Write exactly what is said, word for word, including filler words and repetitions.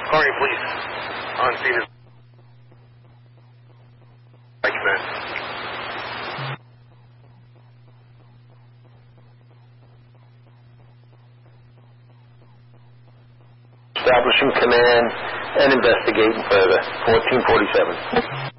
Corning Police on scene. Thank you, man. Establishing command and investigating further. fourteen forty-seven.